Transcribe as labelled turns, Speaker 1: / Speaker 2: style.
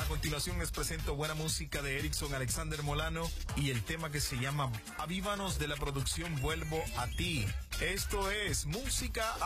Speaker 1: continuación les presento buena música de Erickson Alexander Molano y el tema que se llama Avívanos, de la producción Vuelvo a ti. Esto es música